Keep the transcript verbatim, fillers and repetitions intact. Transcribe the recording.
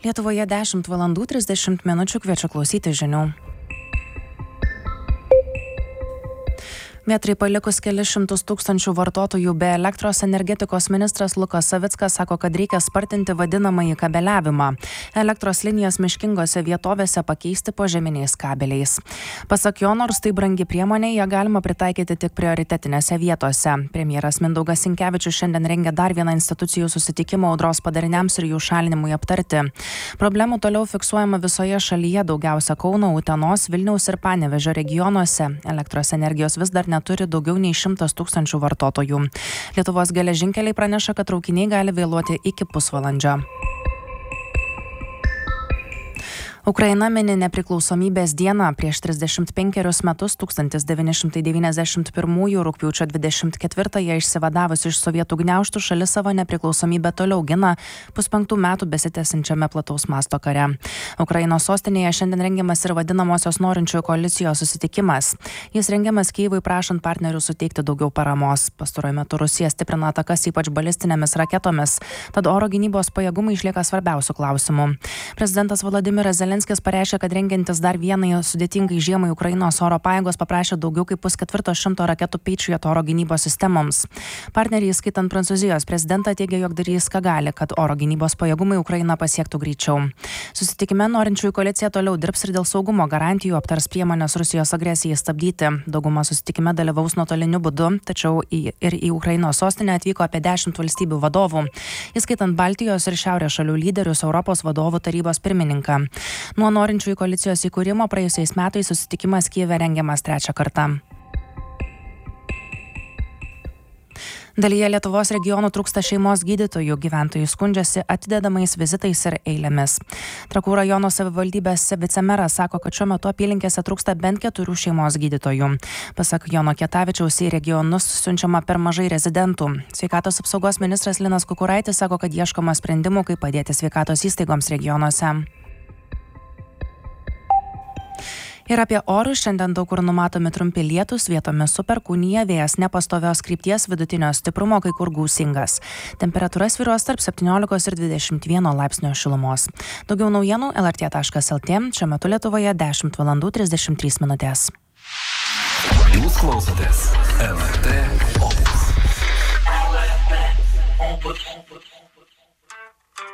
Lietuvoje dešimt valandų trisdešimt minučių, kviečiu klausyti žinių. Vėtrai palikus kelis šimtus tūkstančių vartotojų be elektros, energetikos ministras Lukas Savickas sako, kad reikia spartinti vadinamąjį kabeliavimą. Elektros linijas miškingose vietovėse pakeisti požeminiais kabeliais. Pasak jo, nors tai brangi priemonė, ją galima pritaikyti tik prioritetinėse vietose. Premjeras Mindaugas Sinkevičius šiandien rengia dar vieną institucijų susitikimą audros padariniams ir jų šalinimui aptarti. Problemų toliau fiksuojama visoje šalyje, daugiausia Kauno, Utenos, Vilniaus ir Panevėžio regionuose. Elektros energijos vis dar neturi daugiau nei šimtas tūkstančių vartotojų. Lietuvos geležinkeliai praneša, kad traukiniai gali vėluoti iki pusvalandžio. Ukraina mini nepriklausomybės dieną. Prieš trisdešimt penkerius metus tūkstantis devyni šimtai devyniasdešimt pirmųjų rugpjūčio dvidešimt ketvirtąją išsivadavusi iš sovietų gniaužtų šalis savo nepriklausomybę toliau gina puspenktų metų besitęsiančiame plataus masto kare. Ukrainos sostinėje šiandien rengiamas ir vadinamosios norinčiųjų koalicijos susitikimas. Jis rengiamas Kyjivui prašant partnerių suteikti daugiau paramos. Pastaruoju metu Rusija stiprina atakas ypač balistinėmis raketomis, tad oro gynybos pajėgumai išlieka svarbiausių klausimų. Prezidentas Volodymyras Zelenskis Zelenskis pareiškė, kad rengiantis dar vienai sudėtingai žiemai Ukrainos oro pajėgos paprašė daugiau kaip pusketvirto šimto raketų Patriot oro gynybos sistemoms. Partneriai, skaitant Prancūzijos prezidentą, teigia, jog darys ką gali, kad oro gynybos pajėgumai Ukrainą pasiektų greičiau. Susitikime norinčiųjų koalicija toliau dirbs ir dėl saugumo garantijų, aptars priemonės Rusijos agresijai stabdyti. Dauguma susitikime dalyvaus nuotoliniu būdu, tačiau į, ir į Ukrainos sostinę atvyko apie dešimt valstybių vadovų, įskaitant Baltijos ir Šiaurės šalių lyderius, Europos vadovų tarybos pirmininką. Nuo norinčiųjų koalicijos įkūrimo praėjusiais metais susitikimas Kyjive rengiamas trečią kartą. Dalyje Lietuvos regionų trūksta šeimos gydytojų, gyventojai skundžiasi atidedamais vizitais ir eilėmis. Trakų rajono savivaldybės vicemeras sako, kad šiuo metu apylinkėse trūksta bent keturių šeimos gydytojų. Pasak Jono Kietavičiaus, į regionus siunčiama per mažai rezidentų. Sveikatos apsaugos ministras Linas Kukuraitis sako, kad ieškoma sprendimų, kaip padėti sveikatos įstaigoms regionuose. Ir apie orus šiandien daug kur numatomi trumpi lietūs, vietomis su perkūnija, vėjas nepastovios krypties, vidutinio stiprumo, kai kur gūsingas. Temperatūra svyruos tarp septyniolikos ir dvidešimt vieno laipsnio šilumos. Daugiau naujienų el er tė taškas el tė, šiuo metu Lietuvoje dešimt valandų trisdešimt trys minutės. Jūs klausotės el er tė Opus.